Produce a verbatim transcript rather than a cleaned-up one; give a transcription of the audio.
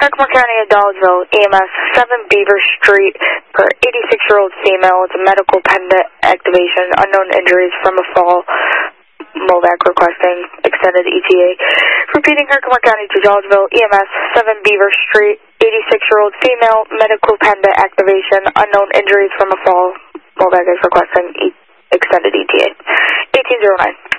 Herkimer County of Dolgeville, E M S, seven Beaver Street, for eighty-six-year-old female with a medical pendant activation, unknown injuries from a fall. Movac requesting extended E T A. Repeating, Herkimer County to Dolgeville, E M S, seven Beaver Street, eighty-six-year-old female, medical pendant activation, unknown injuries from a fall. Movac is requesting e extended E T A. eighteen oh nine.